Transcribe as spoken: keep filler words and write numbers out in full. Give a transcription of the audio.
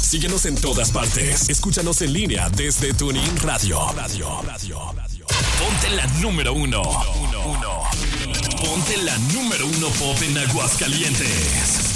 Síguenos en todas partes. Escúchanos en línea desde TuneIn Radio. Radio, radio, radio. Ponte la número uno. uno, uno. Ponte la número uno pop en Aguascalientes.